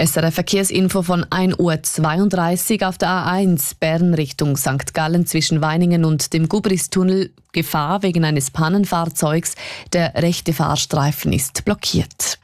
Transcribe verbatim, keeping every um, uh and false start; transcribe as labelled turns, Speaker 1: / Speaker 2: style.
Speaker 1: S R F Verkehrsinfo von ein Uhr zweiunddreißig auf der A eins Bern Richtung Sankt Gallen zwischen Weiningen und dem Gubristunnel. Gefahr wegen eines Pannenfahrzeugs. Der rechte Fahrstreifen ist blockiert.